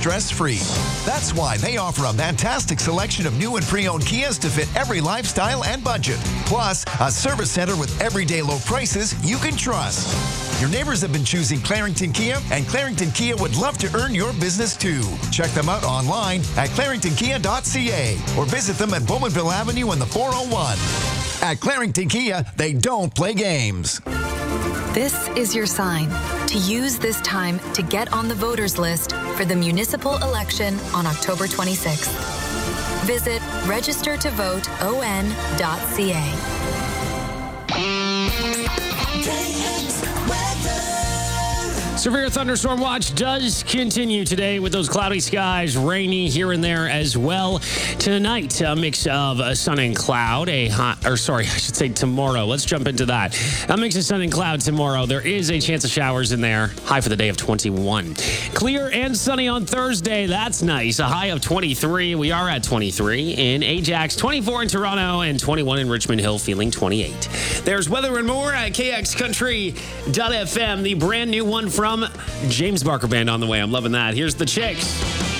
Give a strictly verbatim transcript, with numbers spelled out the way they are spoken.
stress-free. That's why they offer a fantastic selection of new and pre-owned Kias to fit every lifestyle and budget. Plus, a service center with everyday low prices you can trust. Your neighbors have been choosing Clarington Kia, and Clarington Kia would love to earn your business too. Check them out online at clarington kia dot c a or visit them at Bowmanville Avenue in the four oh one. At Clarington Kia, they don't play games. This is your sign to use this time to get on the voters list for the municipal election on October twenty-sixth. Visit register to vote o n dot c a. Severe thunderstorm watch does continue today with those cloudy skies, rainy here and there as well. Tonight, a mix of uh, sun and cloud. A hot, or sorry, I should say tomorrow. Let's jump into that. A mix of sun and cloud tomorrow. There is a chance of showers in there. High for the day of twenty-one. Clear and sunny on Thursday. That's nice. A high of twenty-three. We are at twenty-three in Ajax, twenty-four in Toronto, and twenty-one in Richmond Hill, feeling twenty-eight. There's weather and more at K X Country dot f m. The brand new one from James Barker Band on the way. I'm loving that. Here's the Chicks.